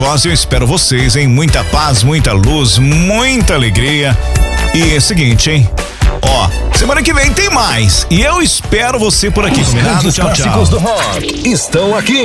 Eu espero vocês em muita paz, muita luz, muita alegria. E é o seguinte, hein? Ó, semana que vem tem mais. E eu espero você por aqui, combinado? Os clássicos do rock estão aqui.